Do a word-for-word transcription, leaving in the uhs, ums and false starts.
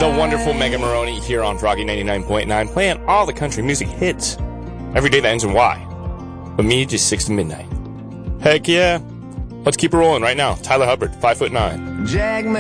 The wonderful Megan Maroney here on Froggy ninety-nine point nine, playing all the country music hits. Every day that ends in Y. But me, just six to midnight. Heck yeah. Let's keep it rolling right now. Tyler Hubbard, five foot nine. Jag